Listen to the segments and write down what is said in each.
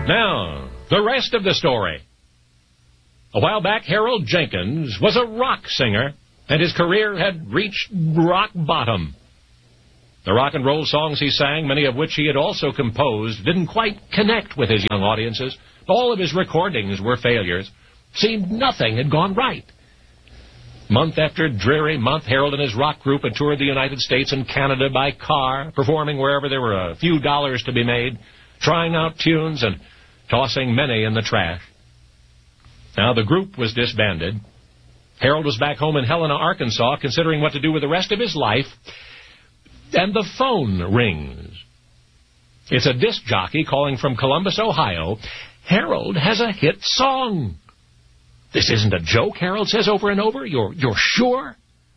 Now, the rest of the story. A while back, Harold Jenkins was a rock singer, and his career had reached rock bottom. The rock and roll songs he sang, many of which he had also composed, didn't quite connect with his young audiences. All of his recordings were failures. Seemed nothing had gone right. Month after dreary month, Harold and his rock group had toured the United States and Canada by car, performing wherever there were a few dollars to be made, trying out tunes and tossing many in the trash. Now the group was disbanded. Harold was back home in Helena, Arkansas, considering what to do with the rest of his life, and the phone rings. It's a disc jockey calling from Columbus, Ohio. Harold has a hit song. This isn't a joke, Harold says over and over. You're sure?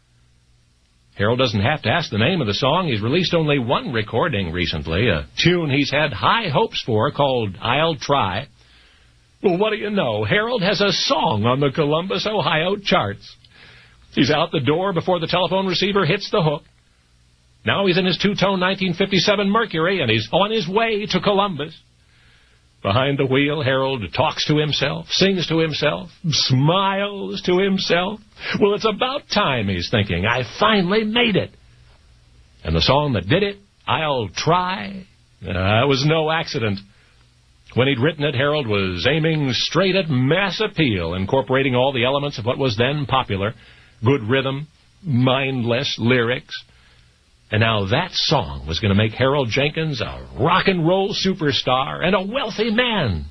Harold doesn't have to ask the name of the song. He's released only one recording recently, a tune he's had high hopes for called I'll Try. Well, what do you know? Harold has a song on the Columbus, Ohio charts. He's out the door before the telephone receiver hits the hook. Now he's in his two-tone 1957 Mercury, and he's on his way to Columbus. Behind the wheel, Harold talks to himself, sings to himself, smiles to himself. Well, it's about time, he's thinking. I finally made it. And the song that did it, I'll Try, was no accident. When he'd written it, Harold was aiming straight at mass appeal, incorporating all the elements of what was then popular, good rhythm, mindless lyrics. And now that song was going to make Harold Jenkins a rock and roll superstar and a wealthy man.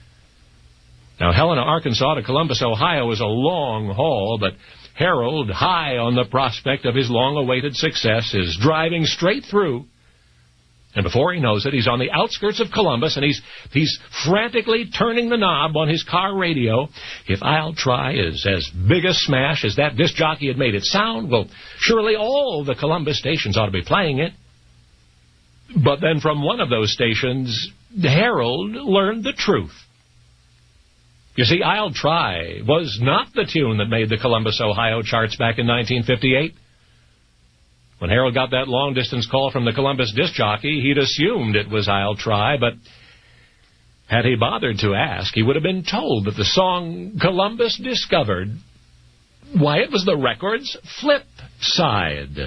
Now, Helena, Arkansas to Columbus, Ohio is a long haul, but Harold, high on the prospect of his long-awaited success, is driving straight through. And before he knows it, he's on the outskirts of Columbus, and he's frantically turning the knob on his car radio. If I'll Try is as big a smash as that disc jockey had made it sound, well, surely all the Columbus stations ought to be playing it. But then from one of those stations, Harold learned the truth. You see, I'll Try was not the tune that made the Columbus, Ohio charts back in 1958. When Harold got that long-distance call from the Columbus disc jockey, he'd assumed it was I'll Try, but had he bothered to ask, he would have been told that the song Columbus discovered, why, it was the record's flip side.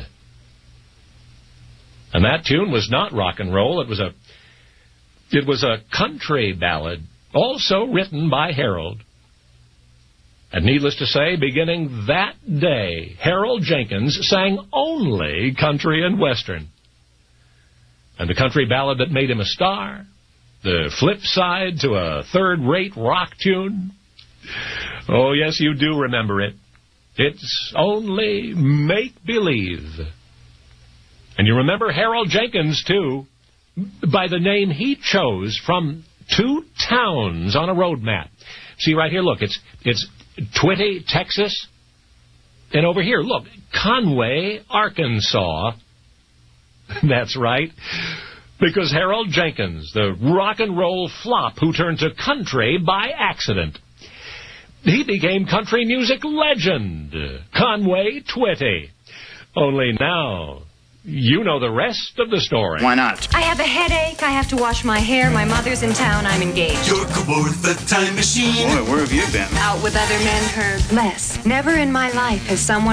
And that tune was not rock and roll. It was a country ballad, also written by Harold. And needless to say, beginning that day, Harold Jenkins sang only country and western. And the country ballad that made him a star, the flip side to a third-rate rock tune, oh, yes, you do remember it. It's only make-believe. And you remember Harold Jenkins, too, by the name he chose from two towns on a road map. See, right here, look, it's Twitty, Texas. And over here, look, Conway, Arkansas. That's right. Because Harold Jenkins, the rock and roll flop who turned to country by accident, he became country music legend, Conway Twitty. Only now, you know the rest of the story. Why not? I have a headache. I have to wash my hair. My mother's in town. I'm engaged. You're worth the time machine. Boy, where have you been? Out with other men, Herb. Less. Never in my life has someone